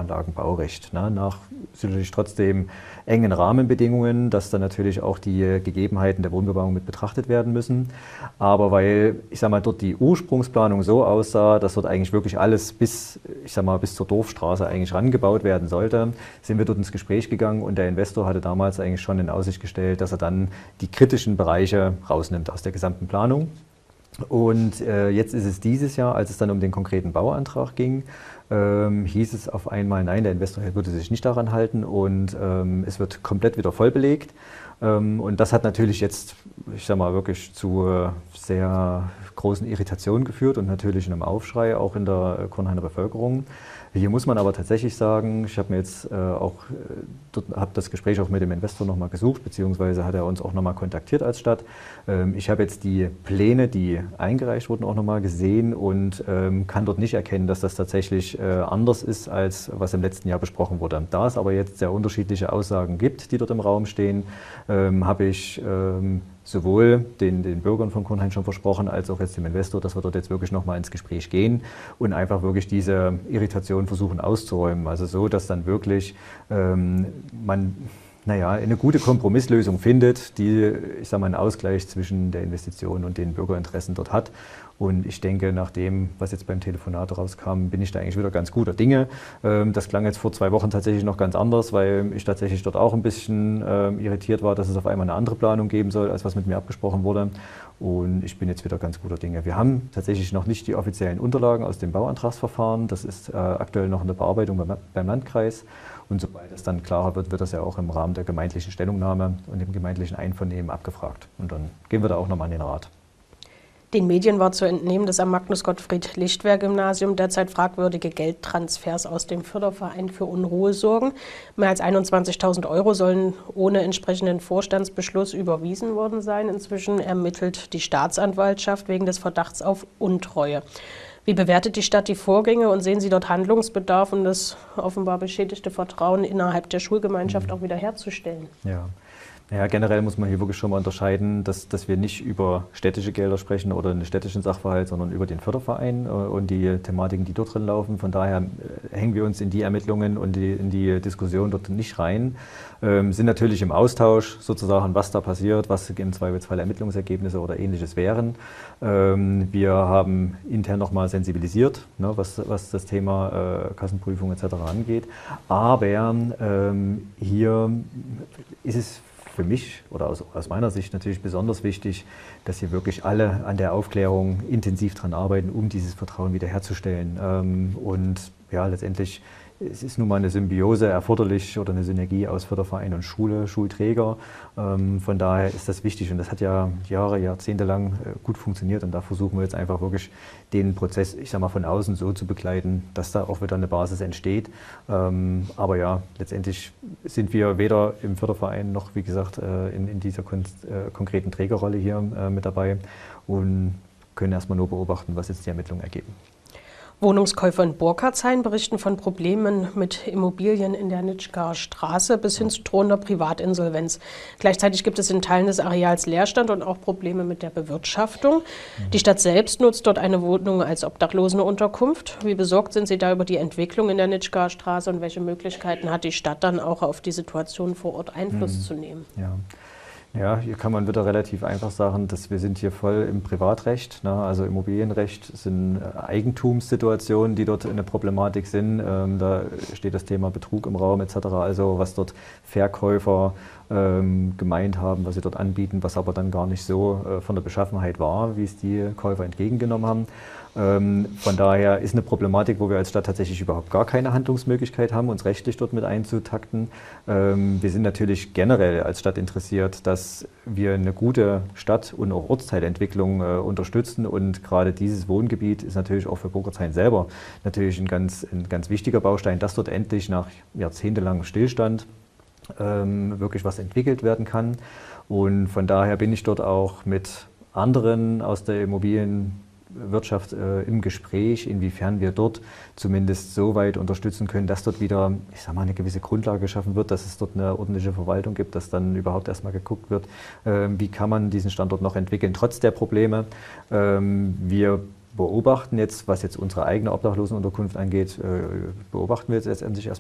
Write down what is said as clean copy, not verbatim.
Wohnanlagenbaurecht. Ne? Nach natürlich trotzdem engen Rahmenbedingungen, dass dann natürlich auch die Gegebenheiten der Wohnbebauung mit betrachtet werden müssen. Aber weil, ich sag mal, dort die Ursprungsplanung so aussah, dass dort eigentlich wirklich alles bis zur Dorfstraße eigentlich rangebaut werden sollte, sind wir dort ins Gespräch gegangen und der Investor hatte damals eigentlich schon in Aussicht gestellt, dass er dann die kritischen Bereiche rausnimmt aus der gesamten Planung. Und jetzt ist es dieses Jahr, als es dann um den konkreten Bauantrag ging, hieß es auf einmal, nein, der Investor würde sich nicht daran halten und es wird komplett wieder voll belegt. Und das hat natürlich jetzt, ich sag mal, wirklich zu sehr großen Irritationen geführt und natürlich einem Aufschrei auch in der Kornhainer Bevölkerung. Hier muss man aber tatsächlich sagen, ich habe mir jetzt habe das Gespräch auch mit dem Investor nochmal gesucht, beziehungsweise hat er uns auch nochmal kontaktiert als Stadt. Ich habe jetzt die Pläne, die eingereicht wurden, auch nochmal gesehen und kann dort nicht erkennen, dass das tatsächlich anders ist, als was im letzten Jahr besprochen wurde. Da es aber jetzt sehr unterschiedliche Aussagen gibt, die dort im Raum stehen, habe ich sowohl den Bürgern von Kornhain schon versprochen, als auch jetzt dem Investor, dass wir dort jetzt wirklich nochmal ins Gespräch gehen und einfach wirklich diese Irritation versuchen auszuräumen. Also so, dass dann wirklich man eine gute Kompromisslösung findet, die, ich sage mal, einen Ausgleich zwischen der Investition und den Bürgerinteressen dort hat. Und ich denke, nach dem, was jetzt beim Telefonat rauskam, bin ich da eigentlich wieder ganz guter Dinge. Das klang jetzt vor 2 Wochen tatsächlich noch ganz anders, weil ich tatsächlich dort auch ein bisschen irritiert war, dass es auf einmal eine andere Planung geben soll, als was mit mir abgesprochen wurde. Und ich bin jetzt wieder ganz guter Dinge. Wir haben tatsächlich noch nicht die offiziellen Unterlagen aus dem Bauantragsverfahren. Das ist aktuell noch in der Bearbeitung beim Landkreis. Und sobald es dann klarer wird, wird das ja auch im Rahmen der gemeindlichen Stellungnahme und dem gemeindlichen Einvernehmen abgefragt. Und dann gehen wir da auch nochmal an den Rat. Den Medien war zu entnehmen, dass am Magnus-Gottfried-Lichtwer-Gymnasium derzeit fragwürdige Geldtransfers aus dem Förderverein für Unruhe sorgen. Mehr als 21.000 € sollen ohne entsprechenden Vorstandsbeschluss überwiesen worden sein. Inzwischen ermittelt die Staatsanwaltschaft wegen des Verdachts auf Untreue. Wie bewertet die Stadt die Vorgänge und sehen Sie dort Handlungsbedarf, um das offenbar beschädigte Vertrauen innerhalb der Schulgemeinschaft auch wiederherzustellen? Ja, generell muss man hier wirklich schon mal unterscheiden, dass wir nicht über städtische Gelder sprechen oder einen städtischen Sachverhalt, sondern über den Förderverein und die Thematiken, die dort drin laufen. Von daher hängen wir uns in die Ermittlungen und in die Diskussion dort nicht rein. Sind natürlich im Austausch sozusagen, was da passiert, was im Zweifelsfall Ermittlungsergebnisse oder Ähnliches wären. Wir haben intern nochmal sensibilisiert, ne, was das Thema Kassenprüfung etc. angeht. Aber hier ist es für mich oder aus meiner Sicht natürlich besonders wichtig, dass hier wirklich alle an der Aufklärung intensiv dran arbeiten, um dieses Vertrauen wiederherzustellen. Und ja, letztendlich es ist nun mal eine Symbiose erforderlich oder eine Synergie aus Förderverein und Schule, Schulträger. Von daher ist das wichtig und das hat ja Jahrzehnte lang gut funktioniert und da versuchen wir jetzt einfach wirklich den Prozess, ich sag mal, von außen so zu begleiten, dass da auch wieder eine Basis entsteht. Aber ja, letztendlich sind wir weder im Förderverein noch, wie gesagt, in dieser konkreten Trägerrolle hier mit dabei und können erstmal nur beobachten, was jetzt die Ermittlungen ergeben. Wohnungskäufer in Burkhardshain berichten von Problemen mit Immobilien in der Nitschkaer Straße bis hin zu drohender Privatinsolvenz. Gleichzeitig gibt es in Teilen des Areals Leerstand und auch Probleme mit der Bewirtschaftung. Die Stadt selbst nutzt dort eine Wohnung als Obdachlosenunterkunft. Wie besorgt sind Sie da über die Entwicklung in der Nitschkaer Straße und welche Möglichkeiten hat die Stadt dann auch auf die Situation vor Ort Einfluss zu nehmen? Ja, hier kann man wieder relativ einfach sagen, dass wir sind hier voll im Privatrecht, ne? Also Immobilienrecht sind Eigentumssituationen, die dort eine Problematik sind. Da steht das Thema Betrug im Raum etc., also was dort Verkäufer gemeint haben, was sie dort anbieten, was aber dann gar nicht so von der Beschaffenheit war, wie es die Käufer entgegengenommen haben. Von daher ist eine Problematik, wo wir als Stadt tatsächlich überhaupt gar keine Handlungsmöglichkeit haben, uns rechtlich dort mit einzutakten. Wir sind natürlich generell als Stadt interessiert, dass wir eine gute Stadt- und auch Ortsteilentwicklung unterstützen und gerade dieses Wohngebiet ist natürlich auch für Burkhardshain selber natürlich ein ganz wichtiger Baustein, dass dort endlich nach jahrzehntelangem Stillstand wirklich was entwickelt werden kann. Und von daher bin ich dort auch mit anderen aus der Immobilienwirtschaft im Gespräch, inwiefern wir dort zumindest so weit unterstützen können, dass dort wieder, ich sag mal, eine gewisse Grundlage geschaffen wird, dass es dort eine ordentliche Verwaltung gibt, dass dann überhaupt erstmal geguckt wird, wie kann man diesen Standort noch entwickeln, trotz der Probleme. Wir beobachten jetzt, was jetzt unsere eigene Obdachlosenunterkunft angeht, beobachten wir jetzt letztendlich erstmal